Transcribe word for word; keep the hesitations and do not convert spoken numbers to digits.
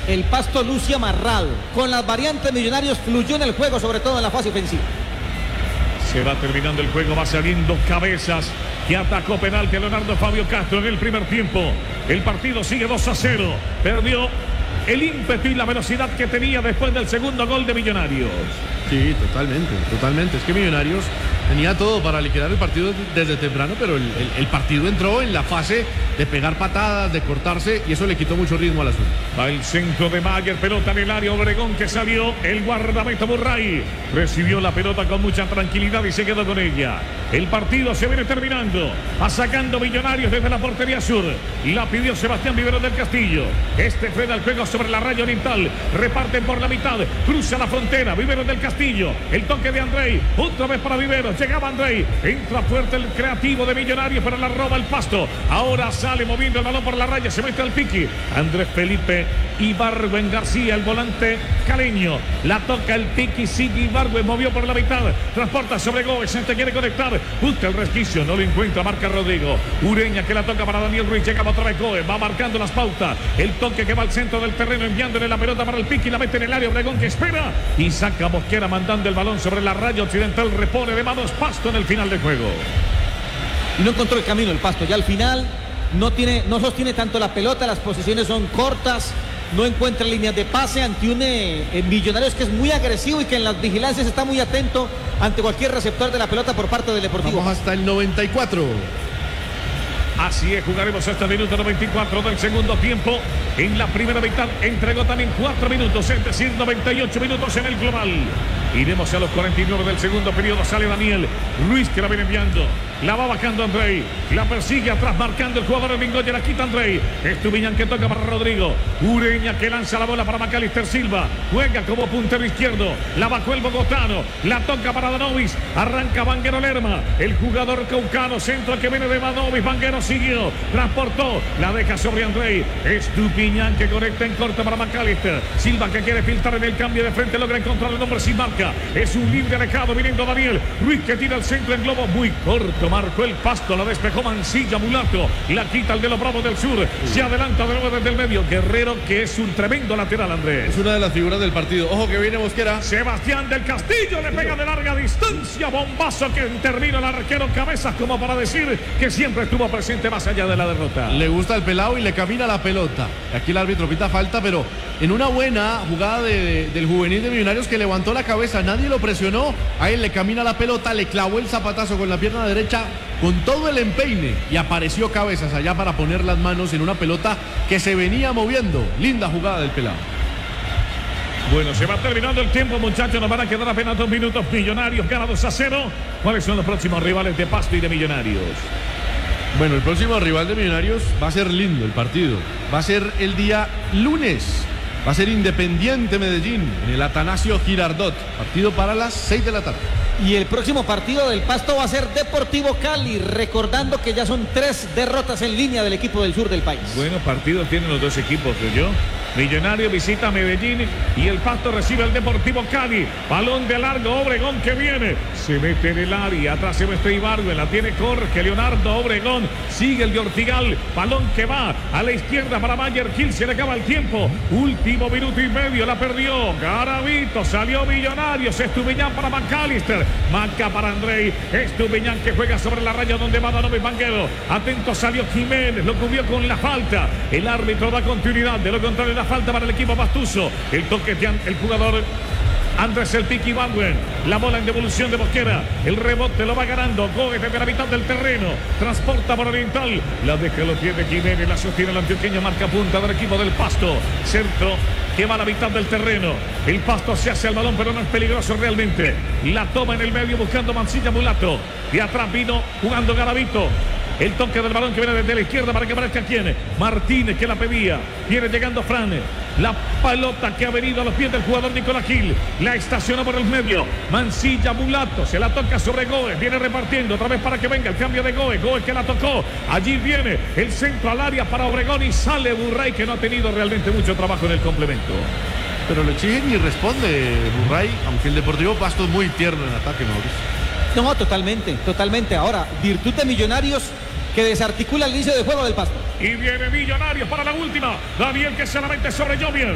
el Pasto luce amarrado. Con las variantes Millonarios fluyó en el juego, sobre todo en la fase ofensiva. Se va terminando el juego, va saliendo Cabezas, que atacó penalti a Leonardo Fabio Castro en el primer tiempo. El partido sigue dos a cero. Perdió el ímpetu y la velocidad que tenía después del segundo gol de Millonarios. Sí, totalmente, totalmente. Es que Millonarios tenía todo para liquidar el partido desde temprano, pero el, el, el partido entró en la fase de pegar patadas, de cortarse, y eso le quitó mucho ritmo al asunto. Va el centro de Mayer, pelota en el área, Obregón que salió, el guardameta Murray recibió la pelota con mucha tranquilidad y se quedó con ella. El partido se viene terminando, va sacando Millonarios desde la portería sur, la pidió Sebastián Vivero del Castillo. Este frena el juego sobre la raya oriental, reparten por la mitad, cruza la frontera, Vivero del Castillo, el toque de Andrei, otra vez para Vivero, llegaba Andrei, entra fuerte el creativo de Millonarios, pero la roba el Pasto. Ahora sale moviendo el balón por la raya, se mete al piqui. Andrés Felipe Ibargüen García, el volante caleño, la toca el piqui, sigue Ibargüen, movió por la mitad, transporta sobre Gómez, este quiere conectar, busca el resquicio, no lo encuentra, marca Rodrigo. Ureña que la toca para Daniel Ruiz, llegaba otra vez Gómez, va marcando las pautas, el toque que va al centro del terreno, enviándole la pelota para el piqui, la mete en el área, Obregón que espera y saca Mosquera mandando el balón sobre la raya occidental, repone de manos Pasto en el final del juego. Y no encontró el camino el Pasto, ya al final no tiene, no sostiene tanto la pelota, las posiciones son cortas, no encuentra líneas de pase ante un eh, Millonarios que es muy agresivo y que en las vigilancias está muy atento ante cualquier receptor de la pelota por parte del Deportivo. Vamos hasta el noventa y cuatro. Así es, jugaremos hasta el minuto noventa y cuatro del segundo tiempo. En la primera mitad entregó también cuatro minutos, es decir, noventa y ocho minutos en el global. Iremos a los cuarenta y nueve del segundo periodo. Sale Daniel Ruiz que la viene enviando. La va bajando Andrei. La persigue atrás marcando el jugador de Mingoya. La quita Andrei. Estupiñán que toca para Rodrigo. Ureña que lanza la bola para Macalister Silva. Juega como puntero izquierdo. La bajó el bogotano. La toca para Danovis. Arranca Vanguero Lerma. El jugador caucano. Centro que viene de Danovis. Vanguero siguió. Transportó. La deja sobre Andrei. Estupiñán que conecta en corto para Macalister. Silva que quiere filtrar en el cambio de frente. Logra encontrar el nombre sin marca. Es un libre alejado viniendo Daniel Ruiz que tira el centro en globo muy corto. Marcó el Pasto, la despejó Mancilla, Mulato, la quita el de los Bravos del Sur, se adelanta de nuevo desde el medio, Guerrero que es un tremendo lateral, Andrés. Es una de las figuras del partido, ojo que viene Mosquera. Sebastián del Castillo le pega de larga distancia, bombazo que termina el arquero Cabezas como para decir que siempre estuvo presente más allá de la derrota. Le gusta el pelado y le camina la pelota. Aquí el árbitro pita falta, pero en una buena jugada de, de, del juvenil de Millonarios que levantó la cabeza, nadie lo presionó, a él le camina la pelota, le clavó el zapatazo con la pierna derecha con todo el empeine y apareció Cabezas allá para poner las manos en una pelota que se venía moviendo. Linda jugada del pelado. Bueno, se va terminando el tiempo, muchachos, nos van a quedar apenas dos minutos. Millonarios gana dos a cero. ¿Cuáles son los próximos rivales de Pasto y de Millonarios? Bueno, el próximo rival de Millonarios va a ser lindo el partido. Va a ser el día lunes. Va a ser Independiente Medellín en el Atanasio Girardot. Partido para las seis de la tarde. Y el próximo partido del Pasto va a ser Deportivo Cali, recordando que ya son tres derrotas en línea del equipo del sur del país. Buenos partidos tienen los dos equipos, yo. Millonario visita Medellín y el Pasto recibe al Deportivo Cali. Balón de largo, Obregón que viene. Se mete en el área, atrás se mete Ibargüen, la tiene Jorge, Leonardo Obregón. Sigue el de Ortigal, balón que va a la izquierda para Mayer Gil, se le acaba el tiempo. Último minuto y medio, la perdió Garavito, salió Millonarios, Estupiñán para Macalister, Maca para Andrei, Estupiñán que juega sobre la raya donde va Danovis Vanguero. Atento salió Jiménez, lo cubrió con la falta. El árbitro da continuidad, de lo contrario la falta para el equipo pastuso. El toque de el jugador Andrés El Piqui Ibargüen. La bola en devolución de Mosquera. El rebote lo va ganando Gómez desde la mitad del terreno. Transporta por Oriental. La deja los pies de Jiménez. La sostiene el antioqueño. Marca punta del equipo del Pasto. Centro que va a la mitad del terreno. El Pasto se hace al balón, pero no es peligroso realmente. La toma en el medio buscando Mancilla Mulato. Y atrás vino jugando Garavito. El toque del balón que viene desde la izquierda para que aparezca quien. Martínez que la pedía. Viene llegando Fran. La pelota que ha venido a los pies del jugador Nicolás Gil. La estaciona por el medio. Mancilla Mulato. Se la toca sobre Gómez. Viene repartiendo otra vez para que venga el cambio de Gómez. Gómez que la tocó. Allí viene el centro al área para Obregón y sale Burray que no ha tenido realmente mucho trabajo en el complemento. Pero le exigen y responde Burray, aunque el Deportivo Pasto es muy tierno en ataque, Mauricio. No, totalmente, totalmente. Ahora, virtud de Millonarios que desarticula el inicio de juego del Pasto. Y viene Millonarios para la última. Daniel que se la mete sobre Jovier.